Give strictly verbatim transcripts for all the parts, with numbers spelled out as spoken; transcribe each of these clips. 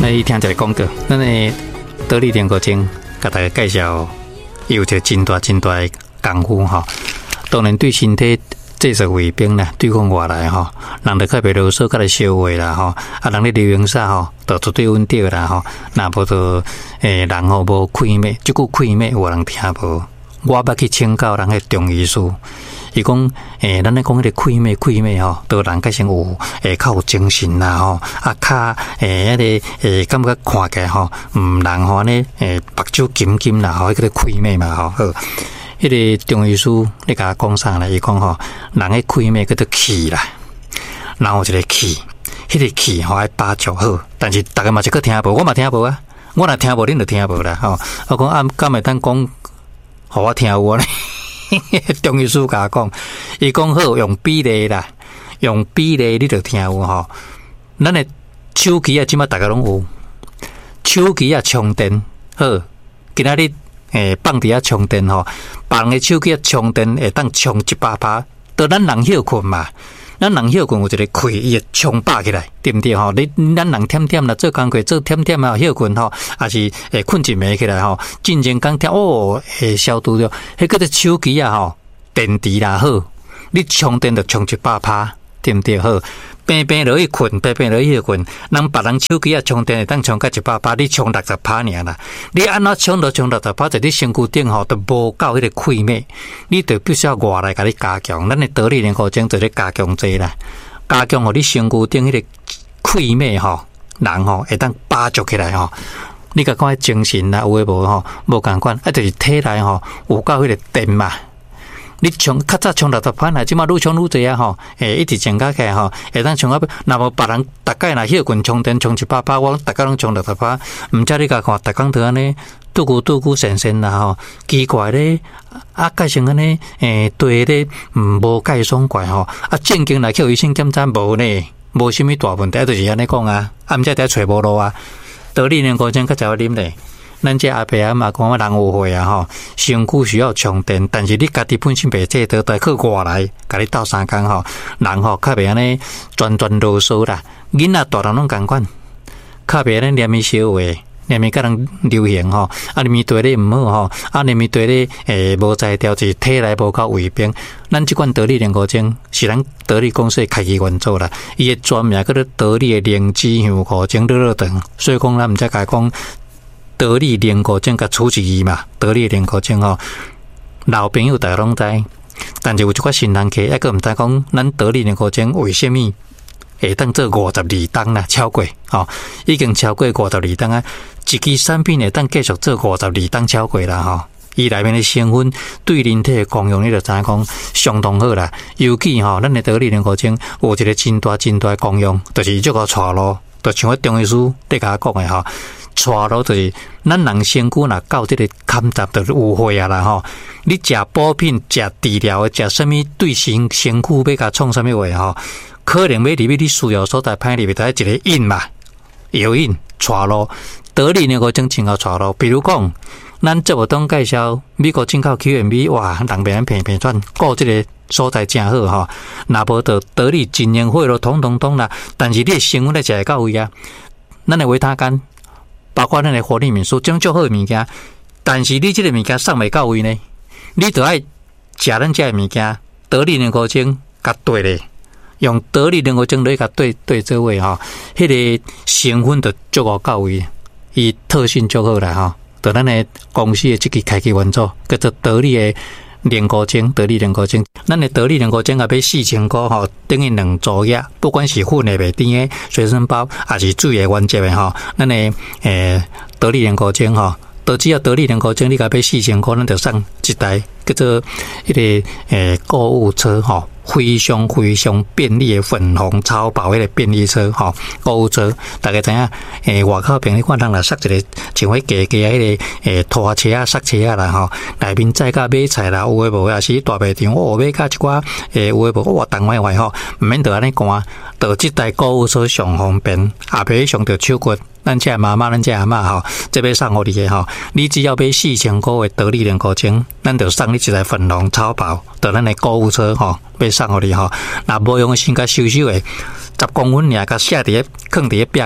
来听一个广告，咱的得力联合精，给大家介绍有一个真大真大的功夫哈。当然对身体制作卫兵啦，对抗外来吼，人就较袂啰嗦，较来消化啦吼。啊，人咧流行啥吼，就绝对稳定啦吼。那无就诶，人吼无开脉，即句开脉有人听无。我捌去请教人迄中医师，伊讲诶，咱咧讲迄个开脉开脉吼，都人较先有诶较有精神啦吼，啊较诶迄个诶感觉看起来吼，嗯，人吼呢诶目睭金金啦吼，迄个开脉嘛吼。好，迄个中医师你甲我讲啥咧？伊讲吼，人诶开脉叫做气啦，然后一个气，迄个气吼爱把握好，但是大家嘛是个听无，我嘛听无啊，我若听无，恁就听无啦吼。我讲啊，敢会当讲？互我听有呢，中医师甲我讲，伊讲好用比例啦，用比例你就听有吼。咱的手机啊，即马大家拢有，手机啊充电好，今仔日诶放伫遐充电吼，别人的手机啊充电会当充一百趴，到咱人休困嘛。咱人休困有一个开，伊会冲爆起来，对不对吼？你咱人忝忝啦，做工课做忝忝啊，休困吼，还是诶困一暝起来吼，进前讲听哦，会消毒掉。迄个只手机啊吼，电池啦好，你充电就充一百趴，对不对好？平平落去困，平平落去困。人别人手机啊充电会当充到一百趴，你充六十趴尔啦。你安怎充都充六十趴，在你身躯顶吼都无够迄个开脉，你就必须要外来甲你加强。咱的得力联合精就咧加强这啦，加强互你身躯顶迄个开脉吼，人吼会当把握起来吼。你甲讲精神啦，有诶无吼，无共款，啊就是体内吼有够迄个电嘛。你充较早充六十趴啦，即马愈充愈济啊吼，诶，一直增加起来吼，会当充啊，若无别人逐概若休困充电充一百趴，我逐概拢充六十趴，毋则你甲看，逐工都安尼拄久拄久神神啦吼，奇怪咧，啊，改成安尼诶，对咧，毋无介爽怪吼，啊，正经来去医生检查无呢，无啥物大问题，就是安尼讲啊，啊，毋则伫找无路啊，得力联合精较早啉咧。咱这阿伯阿嬷讲，人有会啊吼，身躯需要充电，但是你家己本身袂这得，带去外来，甲你斗相共吼，人吼较袂安尼转转啰嗦啦。囡仔大人拢共款，较袂安尼念伊小话，念伊甲人流行吼，啊念伊对你毋好吼，啊念伊对你诶无才调，是体内无够卫兵。咱即款得力联合精是咱得力公司开基原做啦，伊诶专名叫做得力诶灵芝香菇精热热肠，所以讲咱毋则甲讲。得力联合精甲出一字嘛，得力联合精吼，老朋友大家拢知，但是有一寡新人客，抑个毋知讲，咱得力联合精为虾米会当做五十二档啦，超过吼，已经超过五十二档啊！一支产品会当继续做五十二档超过啦吼，伊内面的成分对人体的功用，你就知影讲相当好啦。尤其吼，咱的得力联合精有一个真大真大的功用，就是足个带路，就像我中医师伫甲我讲的吼。带路就是咱人身躯若到这个坎杂就有血啊啦吼，你食补品、食治疗的、食什么对身身躯要甲创什么话吼，可能要入去你需要所在派入面，就一个引嘛，药引带路，得力联合精真好带路。比如讲，咱节目中介绍美国进口 Q M B， 哇，人变平平转，顾这个所在真好吼，若无就得力真言血咯，统统统啦。但是你的身躯咧食会到位啊，咱的维他干。包括咱的活力敏素，种足好的物件，但是你这个物件送未到位呢，你就爱食咱这的物件，得力联合精甲对咧，用得力联合精来甲对对做位吼，迄、那个成分就足够到位，伊特性足好啦吼，就咱的公司的这个开基原则叫做得力的联合精，得力联合精，咱的得力联合精也要四千块吼，等于两组药，不管是粉的、袂甜的随身包，还是水的原则的吼，咱的诶得力联合精吼，都只要得力联合精，你甲要四千块，咱就送一台叫做迄个诶购物车吼。非常非常便利的粉红超薄迄个便利车吼，购物车，大家知影诶，外口平你看人来塞一个像迄加加迄个诶拖车啊、塞车啊啦吼，内面载甲买菜啦，有诶无，也是大卖场哦，买甲一寡诶有诶无，我当歪歪吼，毋免着安尼赶，着即台购物车上方便，也袂上着手骨。咱这妈妈，咱这阿嬷吼，这要送互你诶吼，你只要买四千块诶得力联合精，咱就送你一台粉红超薄，着咱诶购物车吼，要送互你吼。若无用先甲收收诶，十公分尔，甲写伫咧，放伫咧壁角，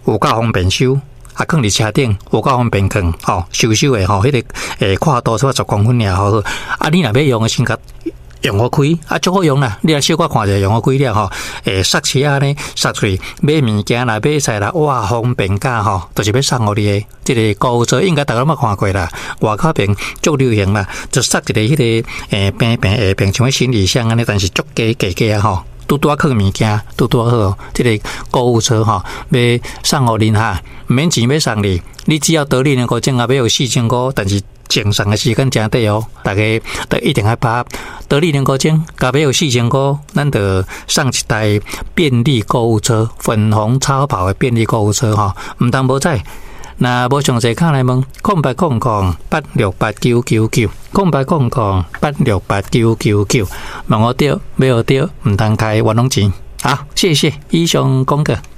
有够方便收。啊，放伫车顶，有够方便放，吼，收收诶，吼，迄、那个诶，宽度差十公分尔，好好。啊，你若要用诶，先甲用好开，啊，足好用啦。你若小可看者用好开了吼，诶，塞车啊呢，塞出去买物件啦，买菜啦，哇，方便甲吼，就是要送互你诶。即、这个购物车应该大家捌看过啦，外口边足流行啦，就塞一个迄、那个诶，边边下边像行李箱安尼，但是足加加加啊吼。拄拄啊放物件，拄拄啊好，即、这个购物车吼，要送互恁哈，毋免钱要送你，你只要得力能够证啊，要有四千块，但是正常的时间真短哦，大家都一定要把得力能够证，加要有四千块，咱就送一台便利购物车，粉红超跑的便利购物车吼，毋通无载。那无详细，卡来问空八空空八六八九九九，空八空空八六八九九九，问我对，没有对，唔通开冤枉钱。好，谢谢以上讲过。